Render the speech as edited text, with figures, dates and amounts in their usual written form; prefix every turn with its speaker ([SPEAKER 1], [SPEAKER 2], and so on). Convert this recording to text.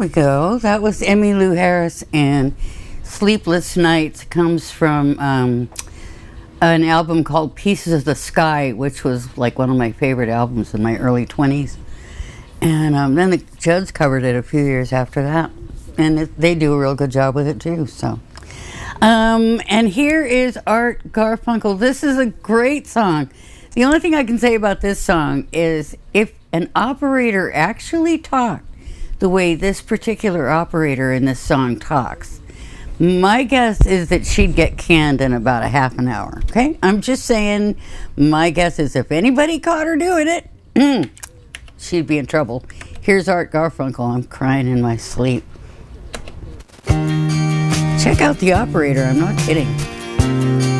[SPEAKER 1] we go. That was Emmylou Harris, and Sleepless Nights comes from an album called Pieces of the Sky, which was like one of my favorite albums in my early 20s. And then the Judds covered it a few years after that. And they do a real good job with it, too. So, and here is Art Garfunkel. This is a great song. The only thing I can say about this song is if an operator actually talked the way this particular operator in this song talks, my guess is that she'd get canned in about a half an hour. Okay? I'm just saying, my guess is if anybody caught her doing it, she'd be in trouble. Here's Art Garfunkel. I'm crying in my sleep. Check out the operator. I'm not kidding.